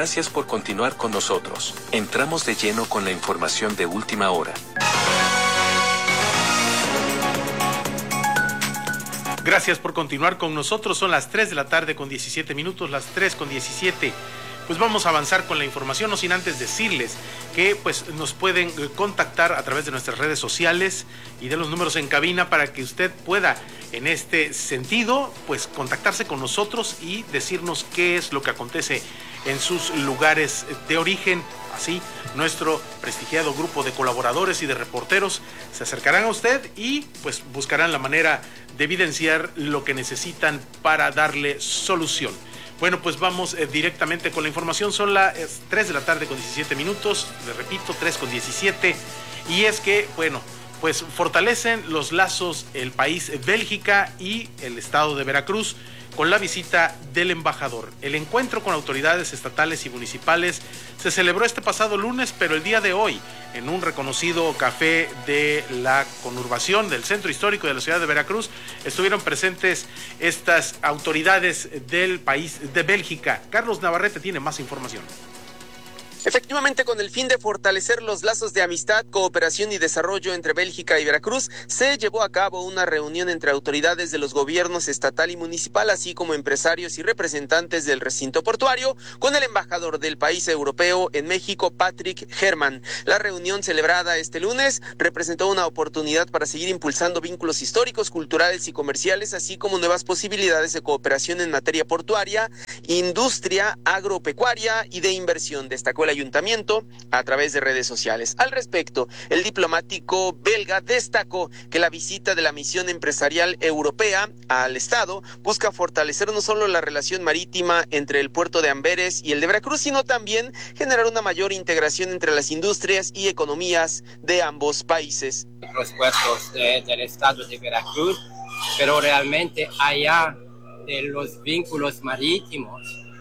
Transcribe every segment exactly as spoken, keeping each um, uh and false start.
Gracias por continuar con nosotros. Entramos de lleno con la información de última hora. Gracias por continuar con nosotros. Son las tres de la tarde con diecisiete minutos, las tres con diecisiete. Pues vamos a avanzar con la información, no sin antes decirles que pues nos pueden contactar a través de nuestras redes sociales y de los números en cabina para que usted pueda, en este sentido, pues contactarse con nosotros y decirnos qué es lo que acontece en sus lugares de origen. Así, nuestro prestigiado grupo de colaboradores y de reporteros se acercarán a usted y pues buscarán la manera de evidenciar lo que necesitan para darle solución. Bueno, pues vamos eh, directamente con la información. Son las tres de la tarde con diecisiete minutos, les repito, tres con diecisiete, y es que, bueno, pues fortalecen los lazos el país Bélgica y el estado de Veracruz con la visita del embajador. El encuentro con autoridades estatales y municipales se celebró este pasado lunes, pero el día de hoy, en un reconocido café de la conurbación del centro histórico de la ciudad de Veracruz, estuvieron presentes estas autoridades del país de Bélgica. Carlos Navarrete tiene más información. Efectivamente, con el fin de fortalecer los lazos de amistad, cooperación y desarrollo entre Bélgica y Veracruz, se llevó a cabo una reunión entre autoridades de los gobiernos estatal y municipal, así como empresarios y representantes del recinto portuario, con el embajador del país europeo en México, Patrick Herman. La reunión celebrada este lunes representó una oportunidad para seguir impulsando vínculos históricos, culturales y comerciales, así como nuevas posibilidades de cooperación en materia portuaria, industria, agropecuaria y de inversión, destacó el ayuntamiento a través de redes sociales. Al respecto, el diplomático belga destacó que la visita de la misión empresarial europea al estado busca fortalecer no solo la relación marítima entre el puerto de Amberes y el de Veracruz, sino también generar una mayor integración entre las industrias y economías de ambos países. Los puertos de, del estado de Veracruz, pero realmente allá de los vínculos marítimos,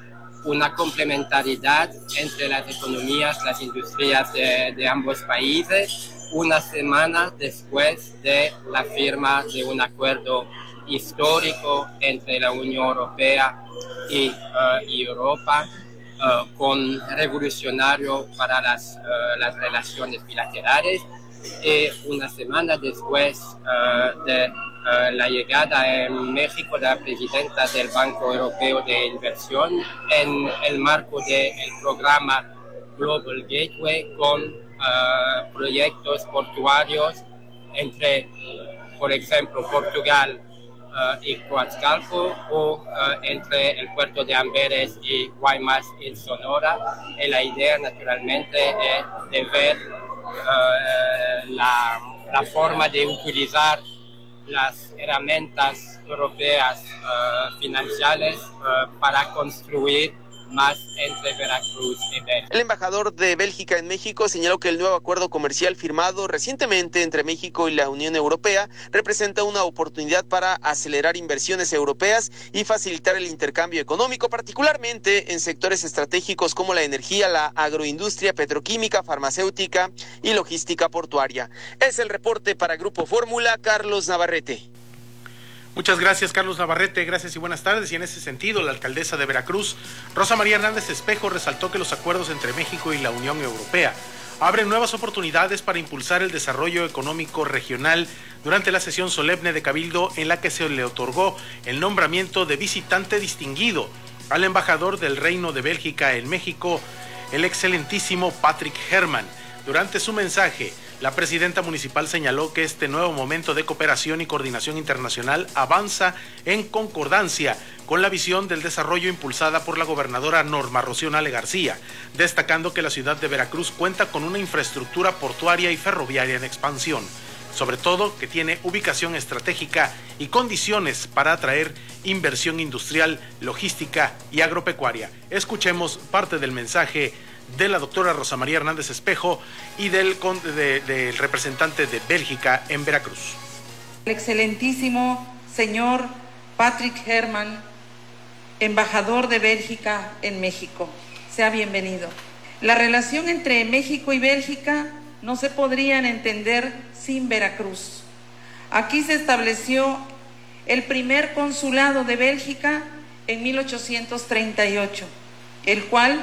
una complementariedad entre las economías, las industrias de, de ambos países, una semana después de la firma de un acuerdo histórico entre la Unión Europea y, uh, y Europa, uh, con revolucionario para las, uh, las relaciones bilaterales, y una semana después uh, de Uh, la llegada en México de la presidenta del Banco Europeo de Inversión en el marco del programa Global Gateway con uh, proyectos portuarios entre, por ejemplo, Portugal uh, y Coatzacoalcos o uh, entre el puerto de Amberes y Guaymas en Sonora. Y la idea, naturalmente, es de ver uh, la, la forma de utilizar las herramientas europeas uh, financieras uh, para construir más entre Veracruz y Bélgica. El embajador de Bélgica en México señaló que el nuevo acuerdo comercial firmado recientemente entre México y la Unión Europea representa una oportunidad para acelerar inversiones europeas y facilitar el intercambio económico, particularmente en sectores estratégicos como la energía, la agroindustria, petroquímica, farmacéutica y logística portuaria. Es el reporte para Grupo Fórmula, Carlos Navarrete. Muchas gracias, Carlos Navarrete, gracias y buenas tardes. Y en ese sentido, la alcaldesa de Veracruz, Rosa María Hernández Espejo, resaltó que los acuerdos entre México y la Unión Europea abren nuevas oportunidades para impulsar el desarrollo económico regional durante la sesión solemne de Cabildo, en la que se le otorgó el nombramiento de visitante distinguido al embajador del Reino de Bélgica en México, el excelentísimo Patrick Herman. Durante su mensaje, la presidenta municipal señaló que este nuevo momento de cooperación y coordinación internacional avanza en concordancia con la visión del desarrollo impulsada por la gobernadora Norma Rocío Nale García, destacando que la ciudad de Veracruz cuenta con una infraestructura portuaria y ferroviaria en expansión, sobre todo que tiene ubicación estratégica y condiciones para atraer inversión industrial, logística y agropecuaria. Escuchemos parte del mensaje de la doctora Rosa María Hernández Espejo y del, de, del representante de Bélgica en Veracruz. El excelentísimo señor Patrick Herman, embajador de Bélgica en México. Sea bienvenido. La relación entre México y Bélgica no se podrían entender sin Veracruz. Aquí se estableció el primer consulado de Bélgica en mil ochocientos treinta y ocho, el cual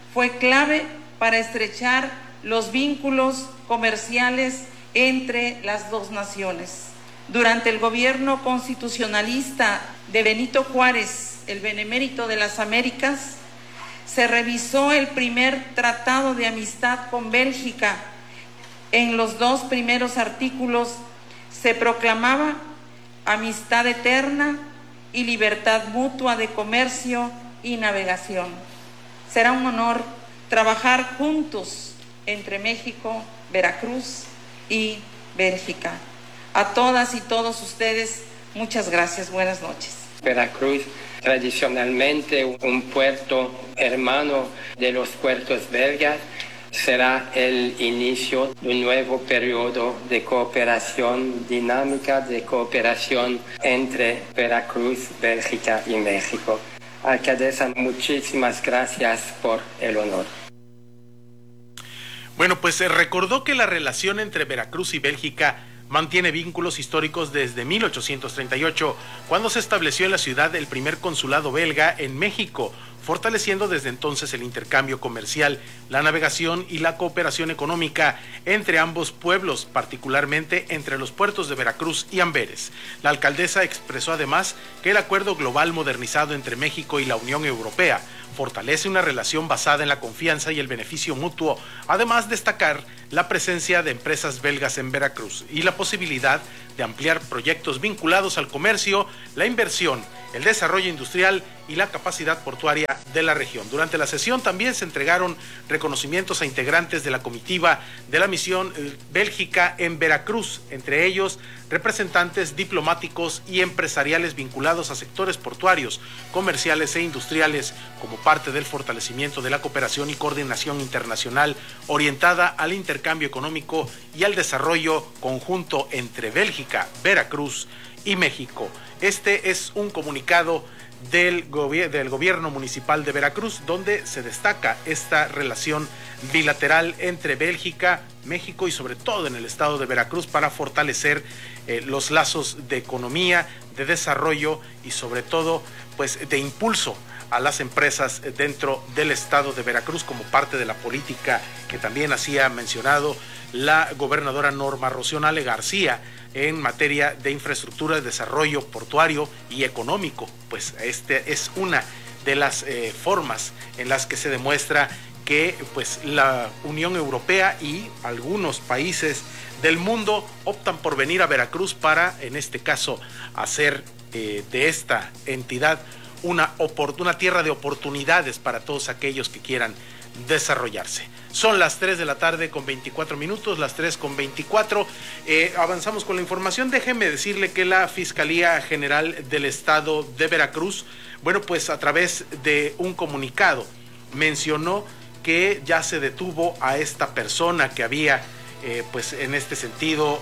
fue clave para estrechar los vínculos comerciales entre las dos naciones. Durante el gobierno constitucionalista de Benito Juárez, el Benemérito de las Américas, se revisó el primer tratado de amistad con Bélgica. En los dos primeros artículos se proclamaba amistad eterna y libertad mutua de comercio y navegación. Será un honor trabajar juntos entre México, Veracruz y Bélgica. A todas y todos ustedes, muchas gracias. Buenas noches. Veracruz, tradicionalmente un puerto hermano de los puertos belgas, será el inicio de un nuevo periodo de cooperación dinámica, de cooperación entre Veracruz, Bélgica y México. Alcaldesa, muchísimas gracias por el honor. Bueno, pues se recordó que la relación entre Veracruz y Bélgica mantiene vínculos históricos desde mil ochocientos treinta y ocho, cuando se estableció en la ciudad el primer consulado belga en México, fortaleciendo desde entonces el intercambio comercial, la navegación y la cooperación económica entre ambos pueblos, particularmente entre los puertos de Veracruz y Amberes. La alcaldesa expresó además que el acuerdo global modernizado entre México y la Unión Europea fortalece una relación basada en la confianza y el beneficio mutuo, además de destacar la presencia de empresas belgas en Veracruz y la posibilidad de ampliar proyectos vinculados al comercio, la inversión, el desarrollo industrial y la capacidad portuaria de la región. Durante la sesión también se entregaron reconocimientos a integrantes de la comitiva de la misión Bélgica en Veracruz, entre ellos representantes diplomáticos y empresariales vinculados a sectores portuarios, comerciales e industriales, como parte del fortalecimiento de la cooperación y coordinación internacional orientada al intercambio económico y al desarrollo conjunto entre Bélgica, Veracruz y México. Este es un comunicado del, gobi- del gobierno municipal de Veracruz, donde se destaca esta relación bilateral entre Bélgica, México y sobre todo en el estado de Veracruz para fortalecer eh, los lazos de economía, de desarrollo y sobre todo pues de impulso a las empresas dentro del estado de Veracruz, como parte de la política que también hacía mencionado la gobernadora Norma Rocío Nale García en materia de infraestructura, de desarrollo portuario y económico. Pues este es una de las eh, formas en las que se demuestra que pues la Unión Europea y algunos países del mundo optan por venir a Veracruz para, en este caso, hacer eh, de esta entidad una, una tierra de oportunidades para todos aquellos que quieran desarrollarse. Son las tres de la tarde con veinticuatro minutos, las tres con veinticuatro. Eh, avanzamos con la información. Déjeme decirle que la Fiscalía General del Estado de Veracruz, bueno, pues a través de un comunicado mencionó que ya se detuvo a esta persona que había, eh, pues en este sentido,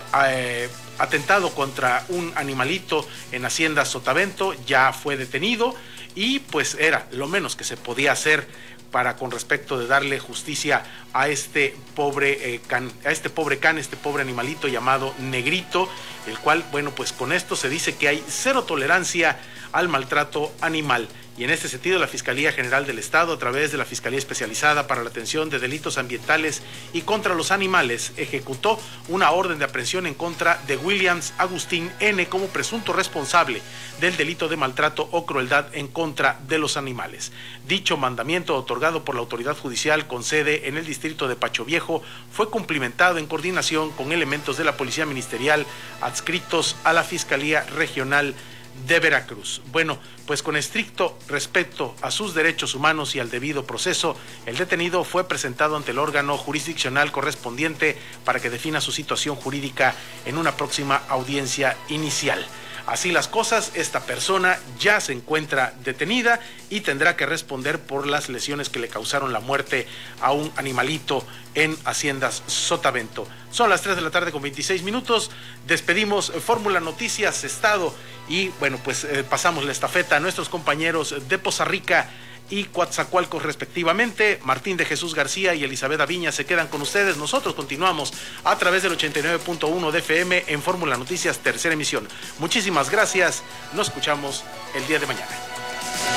eh, atentado contra un animalito en Hacienda Sotavento. Ya fue detenido y pues era lo menos que se podía hacer para con respecto de darle justicia a este pobre eh, can, a este pobre can, este pobre animalito llamado Negrito, el cual, bueno, pues con esto se dice que hay cero tolerancia al maltrato animal. Y en este sentido, la Fiscalía General del Estado, a través de la Fiscalía Especializada para la Atención de Delitos Ambientales y contra los Animales, ejecutó una orden de aprehensión en contra de Williams Agustín N. como presunto responsable del delito de maltrato o crueldad en contra de los animales. Dicho mandamiento, otorgado por la autoridad judicial con sede en el distrito de Pacho Viejo, fue cumplimentado en coordinación con elementos de la Policía Ministerial adscritos a la Fiscalía Regional de Veracruz. Bueno, pues con estricto respeto a sus derechos humanos y al debido proceso, el detenido fue presentado ante el órgano jurisdiccional correspondiente para que defina su situación jurídica en una próxima audiencia inicial. Así las cosas, esta persona ya se encuentra detenida y tendrá que responder por las lesiones que le causaron la muerte a un animalito en Haciendas Sotavento. Son las tres de la tarde con veintiséis minutos. Despedimos Fórmula Noticias Estado y bueno, pues eh, pasamos la estafeta a nuestros compañeros de Poza Rica y Coatzacoalcos respectivamente. Martín de Jesús García y Elizabeth Aviña se quedan con ustedes. Nosotros continuamos a través del ochenta y nueve punto uno de F M en Fórmula Noticias, tercera emisión. Muchísimas gracias. Nos escuchamos el día de mañana.